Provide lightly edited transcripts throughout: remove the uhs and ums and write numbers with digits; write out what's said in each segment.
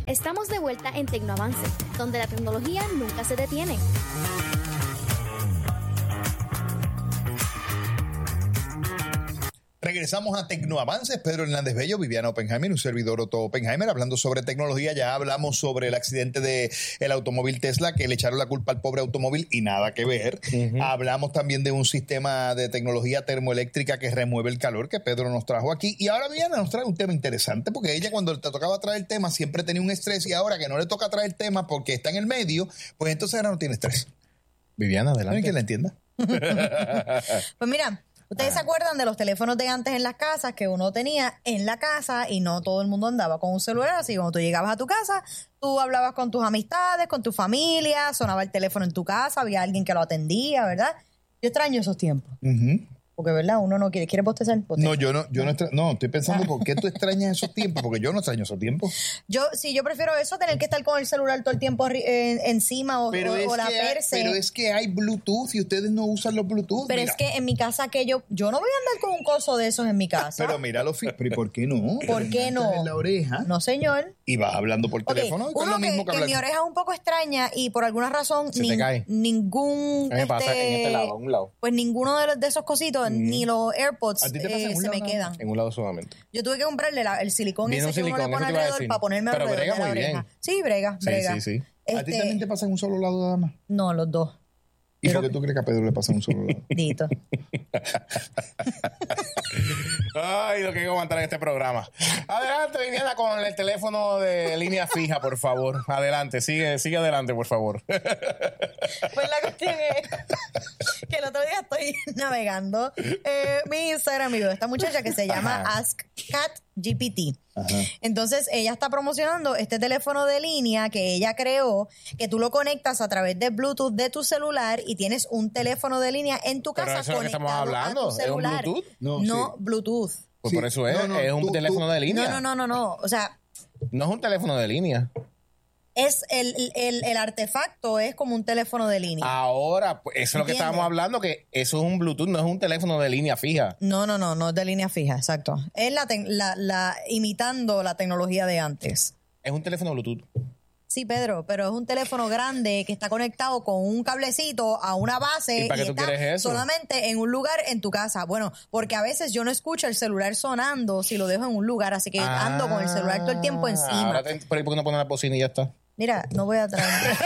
Estamos de vuelta en Tecnoavance, donde la tecnología nunca se detiene. Regresamos a Tecnoavances. Pedro Hernández Bello, Viviana Oppenheimer, un servidor Otto Oppenheimer, hablando sobre tecnología. Ya hablamos sobre el accidente del automóvil Tesla, que le echaron la culpa al pobre automóvil y nada que ver. Hablamos también de un sistema de tecnología termoeléctrica que remueve el calor, que Pedro nos trajo aquí. Y ahora Viviana nos trae un tema interesante, porque ella cuando te tocaba traer el tema siempre tenía un estrés, y ahora que no le toca traer el tema porque está en el medio, pues entonces ahora no tiene estrés. Viviana, adelante. ¿Alguien que la entienda? Pues mira, ¿ustedes se acuerdan de los teléfonos de antes en las casas que uno tenía en la casa y no todo el mundo andaba con un celular? Así cuando tú llegabas a tu casa, tú hablabas con tus amistades, con tu familia, sonaba el teléfono en tu casa, había alguien que lo atendía, ¿verdad? Yo extraño esos tiempos. Porque, ¿verdad? Uno no quiere bostezar. No, yo no estoy pensando por qué tú extrañas esos tiempos, porque yo no extraño esos tiempos. Yo prefiero eso, tener que estar con el celular todo el tiempo encima o la perse. Pero es que hay Bluetooth y ustedes no usan los Bluetooth. Pero mira, es que en mi casa que yo no voy a andar con un coso de esos en mi casa. Pero mira pero ¿y por qué no? ¿Por qué no? En la oreja. No, señor. Y vas hablando por teléfono. Uno lo mismo que mi oreja es un poco extraña y por alguna razón ningún me pasa en este lado, a un lado. Pues ninguno de esos cositos, ni los AirPods se me quedan. En un lado solamente. Yo tuve que comprarle el silicón ese que uno le pone alrededor para ponerme pero alrededor brega de la muy oreja. bien. Sí, brega. Sí. ¿A ti también te pasa en un solo lado nada más? No, los dos. ¿Y por qué tú crees que a Pedro le pasa en un solo lado? Dito. Ay, lo que hay que aguantar en este programa. Adelante, Viviana, con el teléfono de línea fija, por favor. Adelante, sigue adelante, por favor. Pues la cuestión es que el otro día estoy navegando mi Instagram y veo esta muchacha que se llama AskCatGPT. Entonces ella está promocionando este teléfono de línea que ella creó, que tú lo conectas a través de Bluetooth de tu celular y tienes un teléfono de línea en tu casa. Pero eso es lo que estamos hablando, a tu celular. ¿es un Bluetooth? No, Bluetooth. Pues sí. Por eso es un teléfono de línea. No. O sea, no es un teléfono de línea. Es el artefacto es como un teléfono de línea. Ahora, pues eso es lo que estábamos hablando, que eso es un Bluetooth, no es un teléfono de línea fija. No es de línea fija, exacto. Es imitando la tecnología de antes. Es un teléfono Bluetooth. Sí, Pedro, pero es un teléfono grande que está conectado con un cablecito a una base. ¿Y para qué tú quieres eso? Solamente en un lugar en tu casa. Bueno, porque a veces yo no escucho el celular sonando si lo dejo en un lugar, así que ando con el celular todo el tiempo encima. Ahora, ¿por qué no pones la bocina y ya está? Mira, no voy a traer.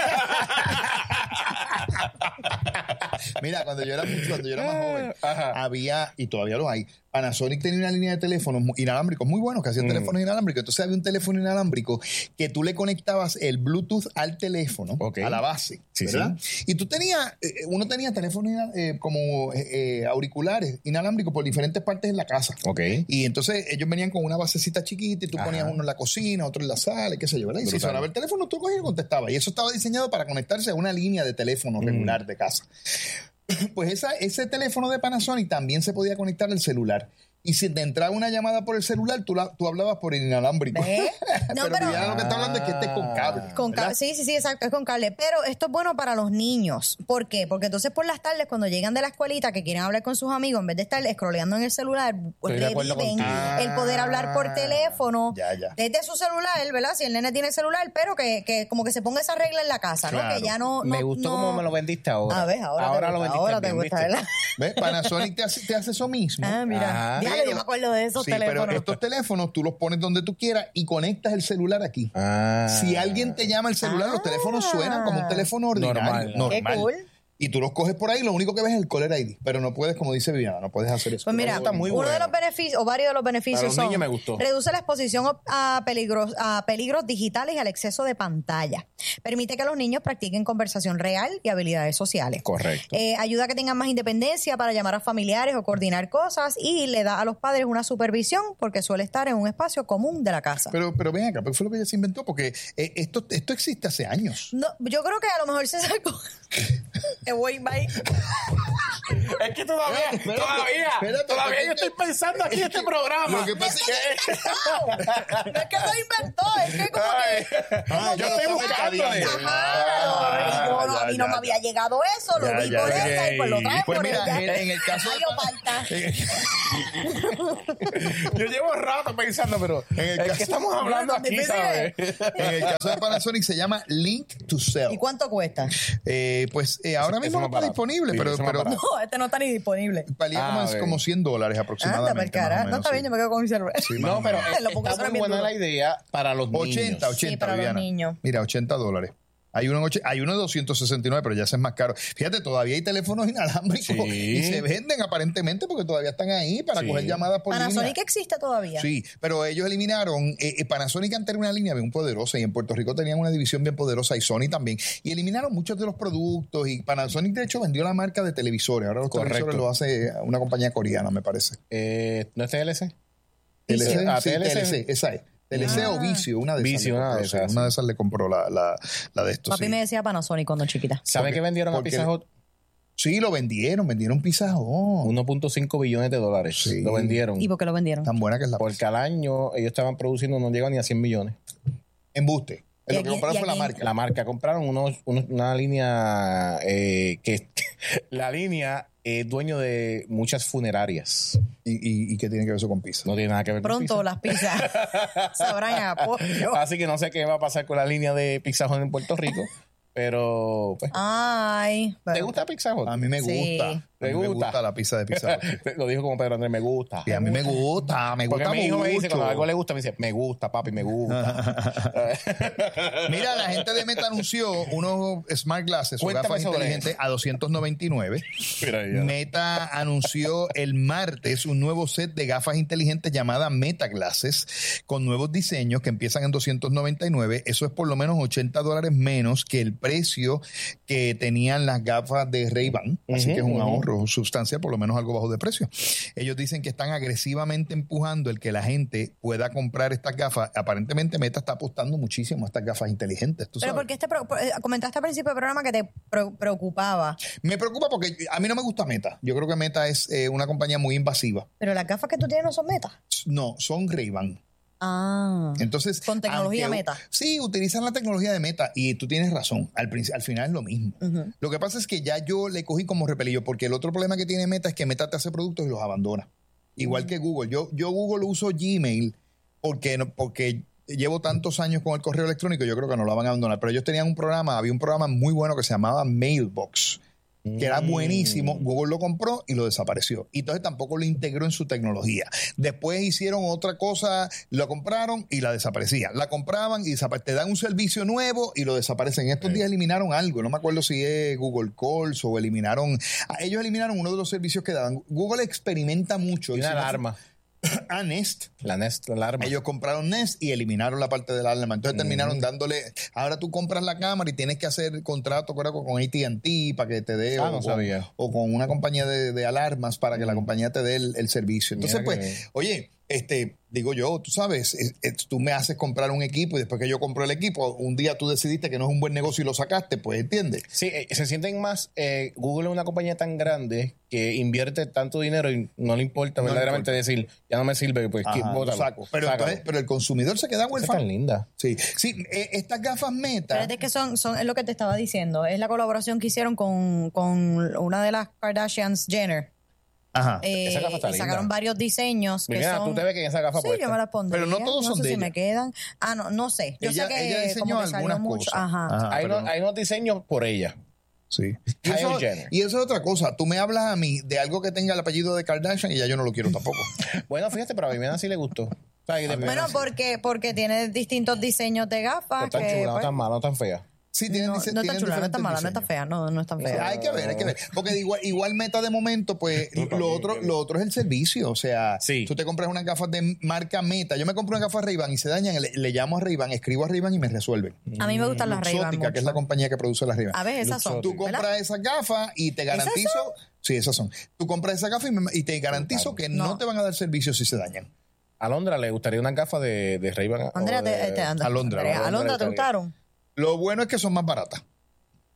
Mira, cuando yo era más joven, había, y todavía lo hay, Panasonic tenía una línea de teléfonos inalámbricos muy buenos que hacían teléfonos inalámbricos. Entonces había un teléfono inalámbrico que tú le conectabas el Bluetooth al teléfono, a la base, ¿verdad? Sí. Y uno tenía teléfonos como auriculares inalámbricos por diferentes partes en la casa. Y entonces ellos venían con una basecita chiquita y tú ponías uno en la cocina, otro en la sala, qué sé yo, ¿verdad? Y si sonaba el teléfono, tú cogías y contestabas. Y eso estaba diseñado para conectarse a una línea de teléfono regular de casa. Pues ese teléfono de Panasonic también se podía conectar al celular. Y si te entraba una llamada por el celular, tú hablabas por el inalámbrico. pero ya lo que está hablando es que esté con cable. Con cable. Sí, exacto, es con cable. Pero esto es bueno para los niños. ¿Por qué? Porque entonces por las tardes, cuando llegan de la escuelita, que quieren hablar con sus amigos, en vez de estar scrolleando en el celular, pues reviven el poder hablar por teléfono desde su celular, ¿verdad? Si el nene tiene celular, pero que como que se ponga esa regla en la casa, ¿no? Que ya no... Me gustó cómo me lo vendiste ahora. A ver, ahora lo vendiste. Ahora te gusta, ¿verdad? ¿Ves? Panasonic te hace eso mismo. Mira. Yo me acuerdo de esos teléfonos. Pero estos teléfonos tú los pones donde tú quieras y conectas el celular aquí. Si alguien te llama el celular, los teléfonos suenan como un teléfono ordinario. Normal. Qué cool. Y tú los coges por ahí, lo único que ves es el caller ID. Pero no puedes, como dice Viviana, no puedes hacer eso. Pues mira, uno de los beneficios, o varios de los beneficios son, me gustó. Reduce la exposición a peligros digitales y al exceso de pantalla. Permite que los niños practiquen conversación real y habilidades sociales. Correcto. Ayuda a que tengan más independencia para llamar a familiares o coordinar cosas y le da a los padres una supervisión porque suele estar en un espacio común de la casa. Pero ven acá, ¿pero fue lo que ella se inventó? Porque esto existe hace años. No, yo creo que a lo mejor se sacó... Es que todavía yo estoy pensando aquí en este programa. Lo que pasa es que... No es que lo inventó, es que como que... yo estoy buscándole. A mí no me había llegado eso, lo vi por ella y pues lo traje Pues por mira, ella. en el caso Yo llevo rato pensando, pero En el ¿qué caso- estamos hablando aquí, sabes? En el caso de Panasonic se llama Link to Sell. ¿Y cuánto cuesta? Ahora Eso mismo más no está barato. disponible, Sí, pero eso más barato. No, este no está ni disponible. valía ok. como $100 aproximadamente. Anda, per cara. más o No menos, está bien, sí. yo me quedo con mi celular. Sí, No, pero Lo pongo está sobre muy mi buena duro. la idea para los 80, niños. Sí, para los Viviana. niños. Mira, $80. Hay uno de 269, pero ya ese es más caro. Fíjate, todavía hay teléfonos inalámbricos Sí. y se venden aparentemente porque todavía están ahí para Sí. coger llamadas por Panasonic línea. existe todavía. Sí, pero ellos eliminaron, Panasonic antes era una línea bien poderosa y en Puerto Rico tenían una división bien poderosa y Sony también. Y eliminaron muchos de los productos y Panasonic de hecho vendió la marca de televisores. Ahora los Correcto. televisores lo hace una compañía coreana, me parece. ¿No es TLC? TLC, Ah, sí, TLC. TLC, esa es. TLC o Vicio, una de esas. Vicio, le una de compró, sí, esas, una sí. de esas le compró la de estos. Papi sí. me decía Panasonic cuando chiquita. ¿Saben que vendieron a porque- Pizza Hut? Sí, lo vendieron Pizza Hut. 1.5 billones de dólares. Sí. Lo vendieron. ¿Y por qué lo vendieron? Tan buena que es la Porque al año ellos estaban produciendo, no llegan ni a 100 millones. embuste. ¿Y Lo que aquí- compraron y fue la aquí? marca. La marca compraron una línea que la línea es dueño de muchas funerarias. ¿Y qué tiene que ver eso con pizza? No tiene nada que ver con Pronto pizza. las pizzas sabrán a pollo. Así que no sé qué va a pasar con la línea de Pizza Hut en Puerto Rico. Pero, pues, Ay. ¿te pero- gusta Pizza Hut? A mí me Sí. gusta. A mí ¿Te me gusta? gusta la pizza de Pizza Hut. Lo dijo como Pedro Andrés, me gusta. Y a mí me gusta Porque mi hijo mucho. me dice, cuando algo le gusta, me dice, me gusta, papi, me gusta. Mira, la gente de Meta anunció unos Smart Glasses o Cuéntame gafas sobre inteligentes a $299. Mira ahí, ya. Meta anunció el martes un nuevo set de gafas inteligentes llamada Meta Glasses con nuevos diseños que empiezan en $299. Eso es por lo menos $80 menos que el precio que tenían las gafas de Ray-Ban. Así que es un ahorro sustancial, por lo menos algo bajo de precio. Ellos dicen que están agresivamente empujando el que la gente pueda comprar estas gafas. Aparentemente Meta está apostando muchísimo a estas gafas inteligentes. ¿Tú Pero sabes? porque comentaste al principio del programa que te preocupaba. Me preocupa porque a mí no me gusta Meta. Yo creo que Meta es una compañía muy invasiva. Pero las gafas que tú tienes no son metas. No, son Ray-Ban. Ah. Entonces, Con tecnología aunque- Meta. Sí, utilizan la tecnología de Meta y tú tienes razón. Al final es lo mismo. Lo que pasa es que ya yo le cogí como repelillo porque el otro problema que tiene Meta es que Meta te hace productos y los abandona. Igual que Google. Yo Google uso Gmail porque llevo tantos años con el correo electrónico, yo creo que no lo van a abandonar. Pero ellos tenían había un programa muy bueno que se llamaba Mailbox, que era buenísimo. Google lo compró y lo desapareció. Y entonces tampoco lo integró en su tecnología. Después hicieron otra cosa, lo compraron y la desaparecían. La compraban y te dan un servicio nuevo y lo desaparecen. Estos días eliminaron algo, no me acuerdo si es Google Calls o ellos eliminaron uno de los servicios que daban. Google experimenta mucho. Y y una si no- alarma. Nest. La Nest alarma. Ellos compraron Nest y eliminaron la parte de la alarma. Entonces terminaron dándole. Ahora tú compras la cámara y tienes que hacer contrato creo, con AT&T para que te dé. No sabía. O con una compañía de alarmas para que la compañía te dé el servicio. Entonces, Mira pues, que bien. oye, digo yo, tú sabes, tú me haces comprar un equipo y después que yo compro el equipo, un día tú decidiste que no es un buen negocio y lo sacaste, pues entiendes. Sí, se sienten más. Google es una compañía tan grande que invierte tanto dinero y no le importa No le verdaderamente decir, ya no me sirve, pues Ajá, lo bótalo. saco. Pero, Sácalo. entonces, pero el consumidor se queda Esa es huérfano. tan linda. Sí, estas gafas Meta. Espérate que son, es lo que te estaba diciendo. Es la colaboración que hicieron con una de las Kardashians, Jenner. Ajá. Esa gafa está Y linda. sacaron varios diseños que Viviana, son... tú te ves que en esa gafa Sí, puesta. yo me las pondría. Pero no todos son sé de si ella. me quedan. Ah, no sé. Yo Ella- sé que ella diseñó como que salió algunas mucho. cosas. Ajá. Ajá. Hay, pero hay unos diseños por ella. Sí. Y Kylie eso, Jenner. y eso es otra cosa. Tú me hablas a mí de algo que tenga el apellido de Kardashian y ya yo no lo quiero tampoco. Bueno, fíjate, pero a Viviana sí le gustó. O sea, que Bueno, porque tiene distintos diseños de no gafas. tan que, chula, no pues, tan mala, no tan fea. Sí, tienen, no dice- está tienen chula, no está diferentes mala, no está diseños. fea. No está fea. Hay que ver. Porque igual Meta de momento, pues lo otro es el servicio. O sea, Sí. tú te compras unas gafas de marca Meta. Yo me compro una gafa Ray-Ban y se dañan, le llamo a Ray-Ban, escribo a Ray-Ban y me resuelven. A mí me gustan las Ray-Ban Luxottica, que es la compañía que produce las Ray-Ban. A ver, esas son. Tú ¿verdad? compras esas gafas y te garantizo. Sí, esas son. Tú compras esas gafas y te garantizo que no te van a dar servicio si se dañan. A Londra le gustaría una gafa de Ray-Ban. Andrea, o de- anda. Alondra, Alondra, ¿te Italia. gustaron? Lo bueno es que son más baratas.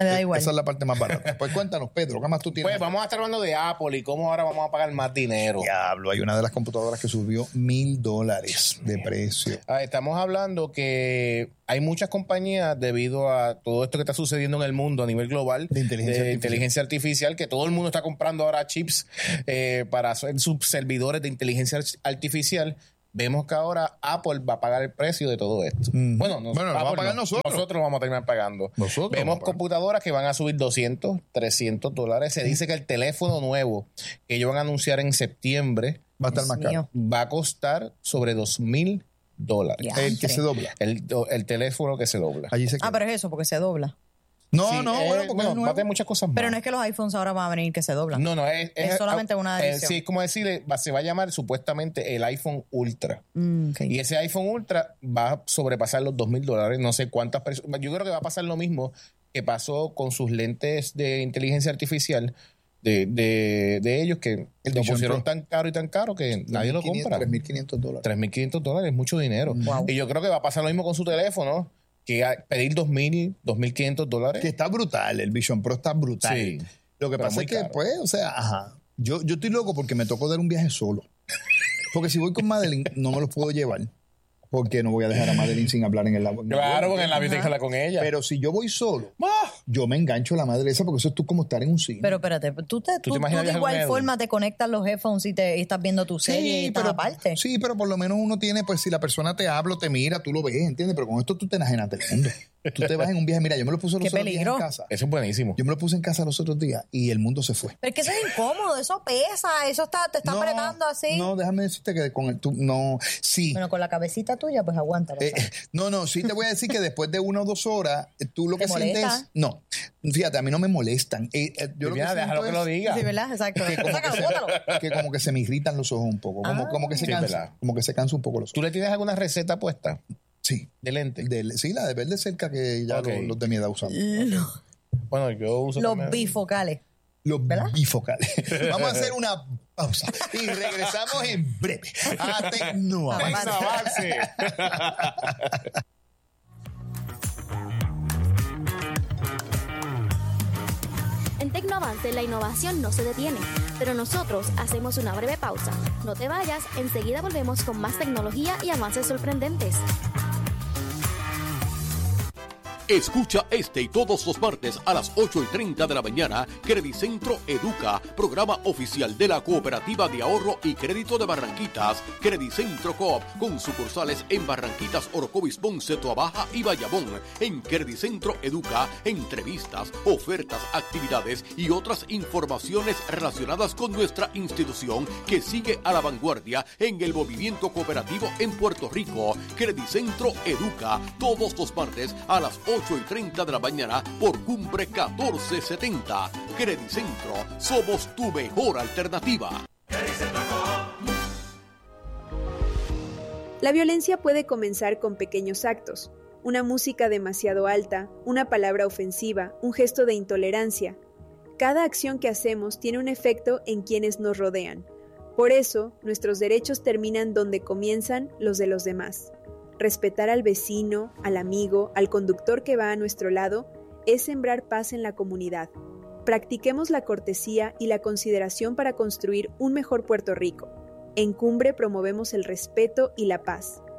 Me da igual. Esa es la parte más barata. Pues cuéntanos, Pedro, ¿qué más tú tienes? Pues vamos a estar hablando de Apple y cómo ahora vamos a pagar más dinero. Diablo, hay una de las computadoras que subió $1,000 de precio. Estamos hablando que hay muchas compañías, debido a todo esto que está sucediendo en el mundo a nivel global, De inteligencia artificial, que todo el mundo está comprando ahora chips para hacer sus servidores de inteligencia artificial. Vemos que ahora Apple va a pagar el precio de todo esto. Bueno, lo vamos a pagar nosotros. Nosotros lo vamos a terminar pagando. Vemos computadoras que van a subir $200, $300. Se dice que el teléfono nuevo que ellos van a anunciar en septiembre Va a estar más caro. va a costar sobre $2,000. El que se dobla. El teléfono que se dobla. Allí se queda. Pero es eso, porque se dobla. No, Sí, bueno, porque es va a nuevo. tener muchas cosas más. Pero no es que los iPhones ahora van a venir que se doblan. No, es solamente una edición. Sí, es como decirle, se va a llamar supuestamente el iPhone Ultra. Okay. Y ese iPhone Ultra va a sobrepasar los $2,000. No sé cuántas personas. Yo creo que va a pasar lo mismo que pasó con sus lentes de inteligencia artificial de ellos, que El lo Vision pusieron Pro. tan caro que nadie lo compra. $3,500. $3,500 es mucho dinero. Wow. Y yo creo que va a pasar lo mismo con su teléfono, que pedir $2,000, $2,500. Que está brutal, el Vision Pro está brutal. Sí, Lo que pero pasa muy es que, caro. pues, o sea, ajá. Yo estoy loco porque me tocó dar un viaje solo. Porque si voy con Madeline, no me los puedo llevar. Porque no voy a dejar a Madeline sin hablar en el avión. Claro, porque en la vida tienes que hablar con ella. Pero si yo voy solo, ¡Ah! yo me engancho a la madre esa porque eso es tú como estar en un cine. Pero espérate, tú te imaginas de viajar igual con él? forma te conectas los headphones y estás viendo tu serie y estás aparte. Sí, pero por lo menos uno tiene, pues si la persona te habla o te mira, tú lo ves, ¿entiendes? Pero con esto tú te enajenas del mundo. Tú te vas en un viaje. Mira, yo me lo puse los Qué otros días peligro. en casa. Eso es buenísimo. Yo me lo puse en casa los otros días y el mundo se fue. Pero es que eso es incómodo, eso pesa, eso te está apretando así. No, déjame decirte que con el... no, sí. Bueno, con la cabecita tuya, pues aguanta. No, sí te voy a decir que después de 1 o 2 horas, tú lo ¿Te que sientes... molesta? No, fíjate, a mí no me molestan. Yo lo que Mira, déjalo siento que lo es diga. Sí, ¿verdad? Exacto. que como Sácalo, que, bótalo. que como que se me irritan los ojos un poco. Como que se Sí, cansa. verdad. Como que se cansa un poco los ojos. ¿Tú le tienes alguna receta puesta Sí. de lente? Sí, la de ver de cerca que ya Ok. los de mi edad usan. Bueno, yo uso Los también. bifocales. Los ¿Verdad? bifocales. Vamos a hacer una pausa y regresamos en breve a Tecnoavance. Avance. En Tecnoavance la innovación no se detiene, pero nosotros hacemos una breve pausa. No te vayas, enseguida volvemos con más tecnología y avances sorprendentes. Escucha este y todos los martes a las 8:30 de la mañana, Credicentro Educa, programa oficial de la Cooperativa de Ahorro y Crédito de Barranquitas, Credicentro Coop, con sucursales en Barranquitas, Orocovis, Ponce, Toabaja y Bayamón. En Credicentro Educa, entrevistas, ofertas, actividades y otras informaciones relacionadas con nuestra institución que sigue a la vanguardia en el movimiento cooperativo en Puerto Rico. Credicentro Educa, todos los martes a las 8:30 de la mañana por Cumbre 1470. Credicentro, somos tu mejor alternativa. La violencia puede comenzar con pequeños actos, una música demasiado alta, una palabra ofensiva, un gesto de intolerancia. Cada acción que hacemos tiene un efecto en quienes nos rodean. Por eso, nuestros derechos terminan donde comienzan los de los demás. Respetar al vecino, al amigo, al conductor que va a nuestro lado, es sembrar paz en la comunidad. Practiquemos la cortesía y la consideración para construir un mejor Puerto Rico. En Cumbre promovemos el respeto y la paz.